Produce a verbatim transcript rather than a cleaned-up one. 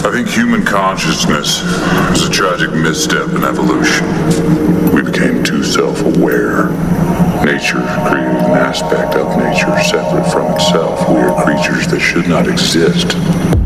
I think human consciousness is a tragic misstep in evolution. We became too self-aware. Nature created an aspect of nature separate from itself. We are creatures that should not exist.